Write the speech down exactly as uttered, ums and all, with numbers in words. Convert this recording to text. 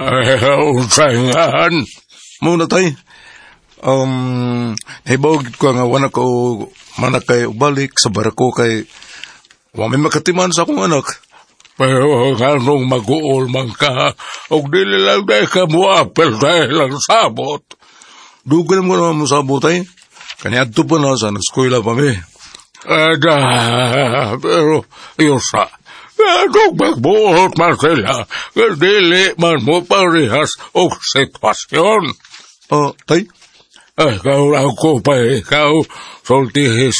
Ay, unsayan. Muna tay, um, hibawag ko nga wala ko manakay ubalik sa barako kay wala may makatiman sa akong anak. Pero anong mag-uol man ka, o dili lang dahil ka mo apel dahil ang sabot. Dugal mo naman mo sabot tay. Kaniadto pa na sa naskwela pa mi. Ada, pero yun sa, anong magbuot man sila, dili man mo parehas o sitwasyon. Oh, tay? Ikaw lang ko pa ikaw, sultihis